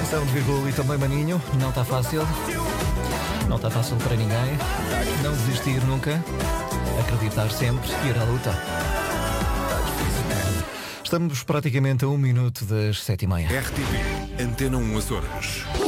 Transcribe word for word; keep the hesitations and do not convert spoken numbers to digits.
Atenção de Virgul e também Maninho, não está fácil. Não está fácil para ninguém. Não desistir nunca. Acreditar sempre e ir à luta. Estamos praticamente a um minuto das sete e meia. R T P, Antena um Açores.